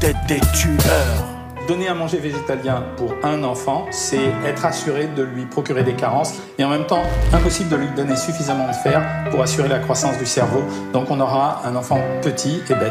d'être des tueurs. Donner à manger végétalien pour un enfant, c'est être assuré de lui procurer des carences et en même temps impossible de lui donner suffisamment de fer pour assurer la croissance du cerveau. Donc on aura un enfant petit et bête.